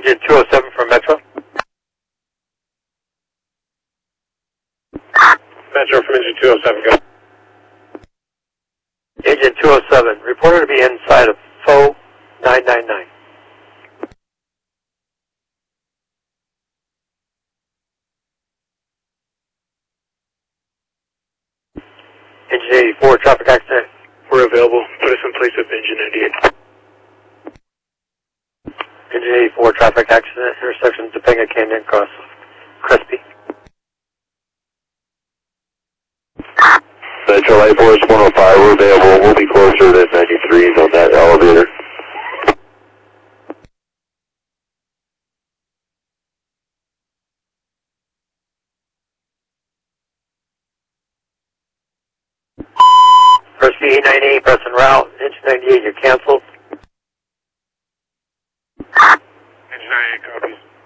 Engine 207 from Metro. Metro from engine 207, go. Engine 207, reported to be inside of FO 999. Engine 84, traffic accident. We're available. Put us in place of engine 98. Engine 84, traffic accident, intersection Topanga Canyon Cross, Crespi. Metro Light Force 105, we're available. We'll be closer than 93s on that elevator. Crespi 898, press en route. Engine 98, you're canceled. Engine 98 copies.